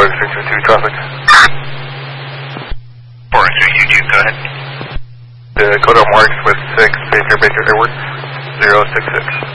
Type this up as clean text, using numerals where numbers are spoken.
Airport 622 traffic. 422, go ahead. The Dakota Marks with 6, Baker Airport 066.